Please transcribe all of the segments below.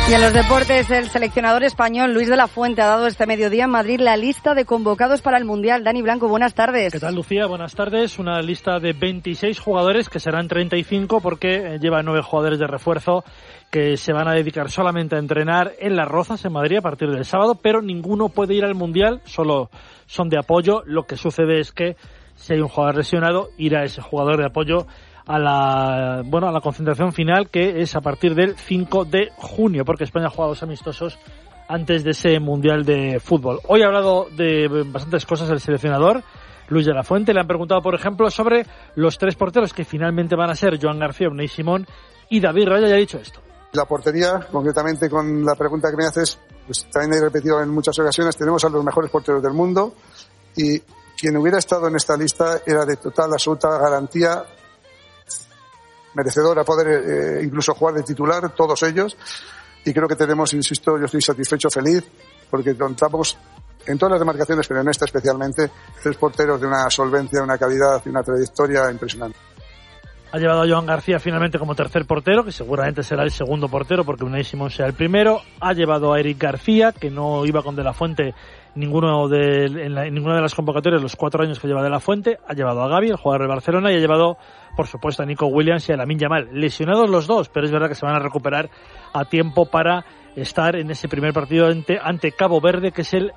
Y en los deportes, el seleccionador español Luis de la Fuente ha dado este mediodía en Madrid la lista de convocados para el Mundial. Dani Blanco, buenas tardes. ¿Qué tal, Lucía? Buenas tardes. Una lista de 26 jugadores, que serán 35 porque lleva 9 jugadores de refuerzo que se van a dedicar solamente a entrenar en Las Rozas, en Madrid, a partir del sábado, pero ninguno puede ir al Mundial, solo son de apoyo. Lo que sucede es que si hay un jugador lesionado, irá ese jugador de apoyo a la concentración final, que es a partir del 5 de junio, porque España ha jugado 2 amistosos antes de ese Mundial de Fútbol. Hoy ha hablado de bastantes cosas el seleccionador Luis de la Fuente. Le han preguntado, por ejemplo, sobre los 3 porteros que finalmente van a ser Joan García, Unai Simón y David Raya, y ha dicho esto. La portería, concretamente con la pregunta que me haces, pues también he repetido en muchas ocasiones, tenemos a los mejores porteros del mundo y quien hubiera estado en esta lista era de total, absoluta garantía, merecedor a poder incluso jugar de titular, todos ellos, y creo que tenemos, insisto, yo estoy satisfecho, feliz, porque contamos en todas las demarcaciones, pero en esta especialmente, 3 porteros de una solvencia, una calidad y una trayectoria impresionante. Ha llevado a Joan García finalmente como tercer portero, que seguramente será el segundo portero porque Unai Simón sea el primero. Ha llevado a Eric García, que no iba con De la Fuente en ninguna de las convocatorias los 4 años que lleva De la Fuente. Ha llevado a Gavi, el jugador del Barcelona, y ha llevado, por supuesto, a Nico Williams y a Lamine Yamal. Lesionados los dos, pero es verdad que se van a recuperar a tiempo para estar en ese primer partido ante Cabo Verde, que es el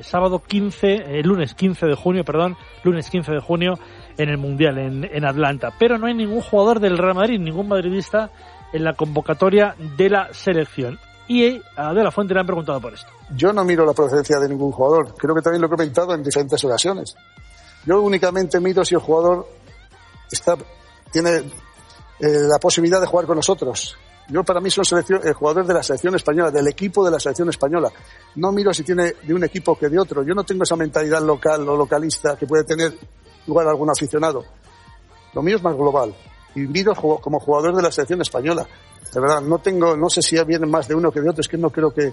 lunes 15 de junio en el Mundial en Atlanta. Pero no hay ningún jugador del Real Madrid, ningún madridista en la convocatoria de la selección. Y a De la Fuente le han preguntado por esto. Yo no miro la procedencia de ningún jugador. Creo que también lo he comentado en diferentes ocasiones. Yo únicamente miro si el jugador tiene la posibilidad de jugar con nosotros. Yo, para mí, soy el jugador de la selección española, del equipo de la selección española. No miro si tiene de un equipo que de otro. Yo no tengo esa mentalidad local o localista que puede tener igual algún aficionado. Lo mío es más global. Y miro como jugador de la selección española. De verdad, no sé si vienen más de uno que de otro. Es que no creo que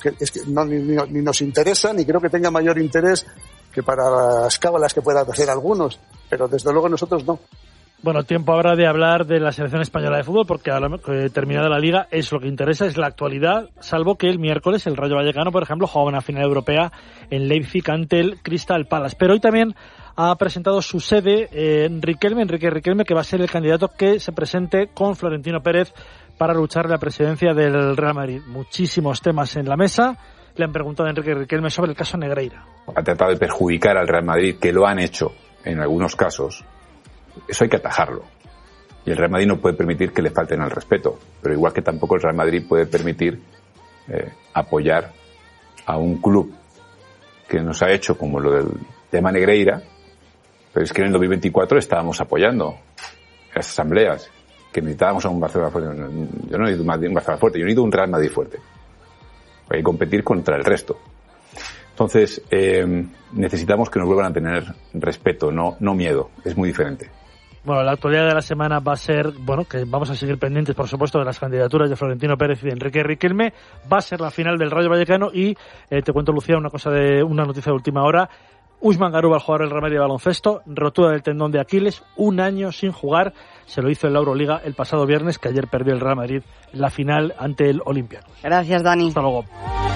ni nos interesa, ni creo que tenga mayor interés que para las cábalas que puedan hacer algunos. Pero desde luego nosotros no. Bueno, tiempo habrá de hablar de la selección española de fútbol, porque ahora terminada la liga es lo que interesa, es la actualidad, salvo que el miércoles el Rayo Vallecano, por ejemplo, jugaba una final europea en Leipzig ante el Crystal Palace. Pero hoy también ha presentado su sede Enrique Riquelme, que va a ser el candidato que se presente con Florentino Pérez para luchar la presidencia del Real Madrid. Muchísimos temas en la mesa. Le han preguntado a Enrique Riquelme sobre el caso Negreira. Ha tratado de perjudicar al Real Madrid, que lo han hecho en algunos casos. Eso hay que atajarlo. Y el Real Madrid no puede permitir que le falten al respeto. Pero igual que tampoco el Real Madrid puede permitir apoyar a un club que nos ha hecho como lo del tema Negreira. Pero es que en el 2024 estábamos apoyando las asambleas, que necesitábamos a un Barcelona fuerte. Yo no necesito un Barcelona fuerte, yo necesito un Real Madrid fuerte. Hay que competir contra el resto. Entonces, necesitamos que nos vuelvan a tener respeto, no miedo. Es muy diferente. Bueno, la actualidad de la semana va a ser, que vamos a seguir pendientes, por supuesto, de las candidaturas de Florentino Pérez y de Enrique Riquelme. Va a ser la final del Rayo Vallecano y te cuento, Lucía, una noticia de última hora. Usman Garuba, el jugador del Real Madrid de baloncesto, rotura del tendón de Aquiles, 1 año sin jugar. Se lo hizo en la Euroliga el pasado viernes, que ayer perdió el Real Madrid la final ante el Olympiacos. Gracias, Dani. Hasta luego.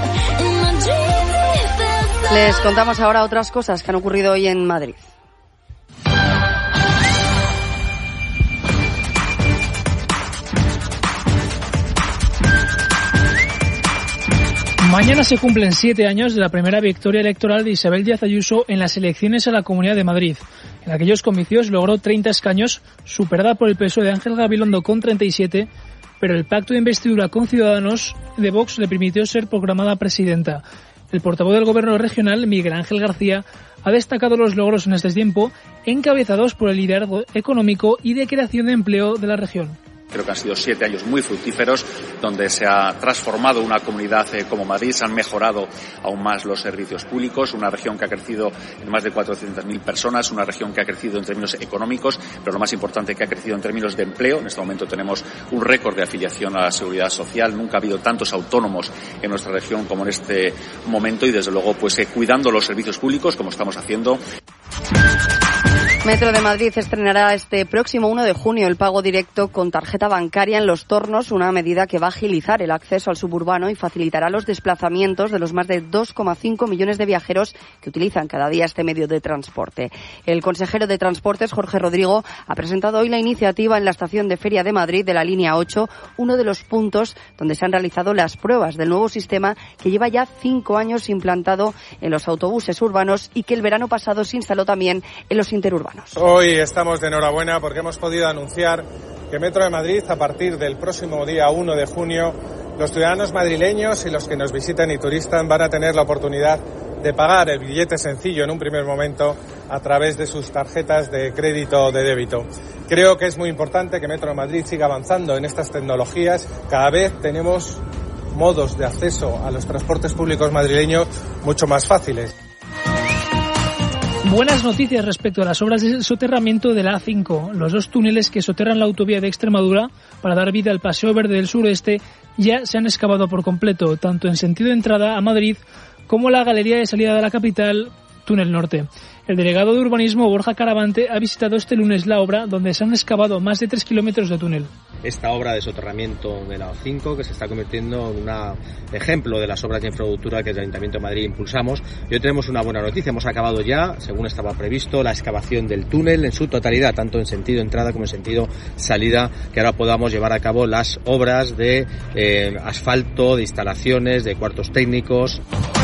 Les contamos ahora otras cosas que han ocurrido hoy en Madrid. Mañana se cumplen 7 años de la primera victoria electoral de Isabel Díaz Ayuso en las elecciones a la Comunidad de Madrid. En aquellos comicios logró 30 escaños, superada por el PSOE de Ángel Gabilondo con 37, pero el pacto de investidura con Ciudadanos de Vox le permitió ser proclamada presidenta. El portavoz del Gobierno regional, Miguel Ángel García, ha destacado los logros en este tiempo, encabezados por el liderazgo económico y de creación de empleo de la región. Creo que han sido 7 años muy fructíferos, donde se ha transformado una comunidad como Madrid, se han mejorado aún más los servicios públicos, una región que ha crecido en más de 400.000 personas, una región que ha crecido en términos económicos, pero lo más importante, que ha crecido en términos de empleo. En este momento tenemos un récord de afiliación a la Seguridad Social. Nunca ha habido tantos autónomos en nuestra región como en este momento y, desde luego, cuidando los servicios públicos, como estamos haciendo. Metro de Madrid estrenará este próximo 1 de junio el pago directo con tarjeta bancaria en los tornos, una medida que va a agilizar el acceso al suburbano y facilitará los desplazamientos de los más de 2,5 millones de viajeros que utilizan cada día este medio de transporte. El consejero de Transportes, Jorge Rodrigo, ha presentado hoy la iniciativa en la estación de Feria de Madrid de la línea 8, uno de los puntos donde se han realizado las pruebas del nuevo sistema que lleva ya 5 años implantado en los autobuses urbanos y que el verano pasado se instaló también en los interurbanos. Hoy estamos de enhorabuena porque hemos podido anunciar que Metro de Madrid, a partir del próximo día 1 de junio, los ciudadanos madrileños y los que nos visiten y turistan van a tener la oportunidad de pagar el billete sencillo en un primer momento a través de sus tarjetas de crédito o de débito. Creo que es muy importante que Metro de Madrid siga avanzando en estas tecnologías. Cada vez tenemos modos de acceso a los transportes públicos madrileños mucho más fáciles. Buenas noticias respecto a las obras de soterramiento de la A5. Los 2 túneles que soterran la autovía de Extremadura para dar vida al Paseo Verde del Sureste ya se han excavado por completo, tanto en sentido de entrada a Madrid como la galería de salida de la capital, Túnel Norte. El delegado de Urbanismo, Borja Caravante, ha visitado este lunes la obra, donde se han excavado más de 3 kilómetros de túnel. Esta obra de soterramiento de la A5, que se está convirtiendo en un ejemplo de las obras de infraestructura que desde el Ayuntamiento de Madrid impulsamos. Y hoy tenemos una buena noticia. Hemos acabado ya, según estaba previsto, la excavación del túnel en su totalidad, tanto en sentido entrada como en sentido salida, que ahora podamos llevar a cabo las obras de asfalto, de instalaciones, de cuartos técnicos.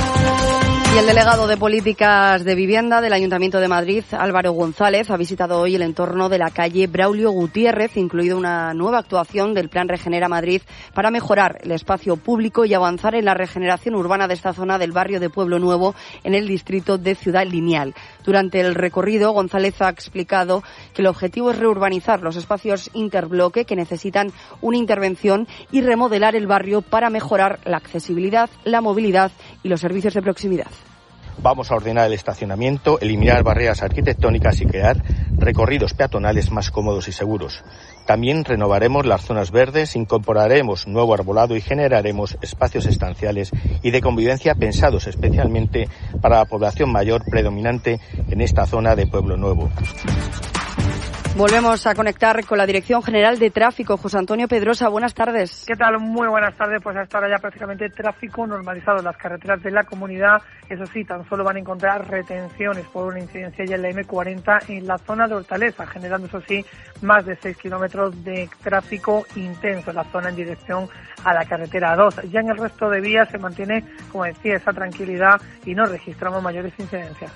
Y el delegado de Políticas de Vivienda del Ayuntamiento de Madrid, Álvaro González, ha visitado hoy el entorno de la calle Braulio Gutiérrez, incluido una nueva actuación del Plan Regenera Madrid para mejorar el espacio público y avanzar en la regeneración urbana de esta zona del barrio de Pueblo Nuevo en el distrito de Ciudad Lineal. Durante el recorrido, González ha explicado que el objetivo es reurbanizar los espacios interbloque que necesitan una intervención y remodelar el barrio para mejorar la accesibilidad, la movilidad y los servicios de proximidad. Vamos a ordenar el estacionamiento, eliminar barreras arquitectónicas y crear recorridos peatonales más cómodos y seguros. También renovaremos las zonas verdes, incorporaremos nuevo arbolado y generaremos espacios estanciales y de convivencia pensados especialmente para la población mayor predominante en esta zona de Pueblo Nuevo. Volvemos a conectar con la Dirección General de Tráfico. José Antonio Pedrosa, buenas tardes. ¿Qué tal? Muy buenas tardes. Pues hasta ahora ya prácticamente tráfico normalizado en las carreteras de la comunidad. Eso sí, tan solo van a encontrar retenciones por una incidencia ya en la M40 en la zona de Hortaleza, generando, eso sí, más de 6 kilómetros de tráfico intenso en la zona en dirección a la carretera 2. Ya en el resto de vías se mantiene, como decía, esa tranquilidad y no registramos mayores incidencias.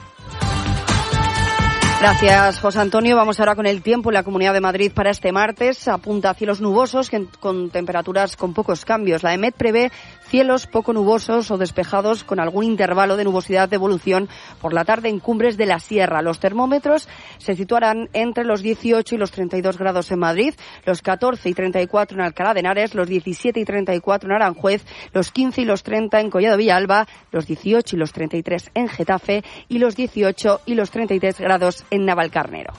Gracias, José Antonio. Vamos ahora con el tiempo en la Comunidad de Madrid para este martes. Apunta a cielos nubosos con temperaturas con pocos cambios. La EMET prevé cielos poco nubosos o despejados con algún intervalo de nubosidad de evolución por la tarde en cumbres de la sierra. Los termómetros se situarán entre los 18 y los 32 grados en Madrid, los 14 y 34 en Alcalá de Henares, los 17 y 34 en Aranjuez, los 15 y los 30 en Collado Villalba, los 18 y los 33 en Getafe y los 18 y los 33 grados en Navalcarnero.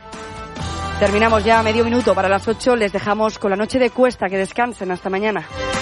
Terminamos ya, medio minuto para las 8. Les dejamos con la noche de Cuesta. Que descansen. Hasta mañana.